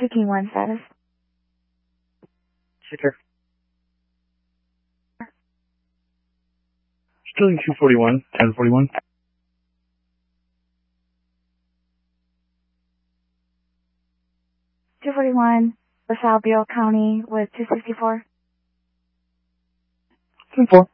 Taking 1 status. Checker. Sterling 241, 1041. $241, LaSalle Buell County with 264. 10-4.